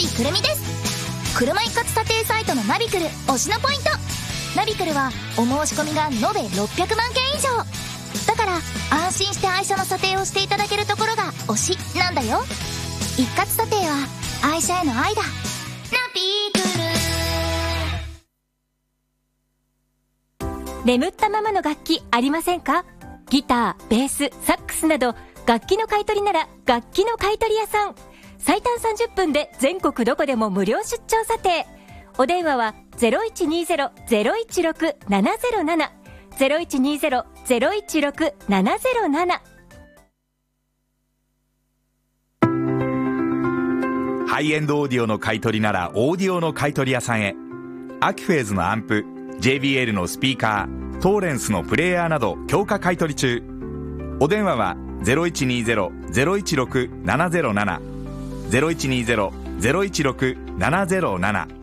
ビくるみです。車一括査定サイトのナビクル推しのポイント。ナビクルはお申し込みが延べ600万件以上だから、安心して愛車の査定をしていただけるところが推しなんだよ。一括査定は愛車への愛だ。ナビクル。眠ったままの楽器ありませんか？ギター、ベース、サックスなど楽器の買い取りなら楽器の買い取り屋さん。最短30分で全国どこでも無料出張査定。お電話は 0120-016-707 0120-016-707。 ハイエンドオーディオの買い取りならオーディオの買い取り屋さんへ。アキフェーズのアンプ、 JBL のスピーカー、トーレンスのプレイヤーなど強化買い取り中。お電話は 0120-016-707 0120-016-707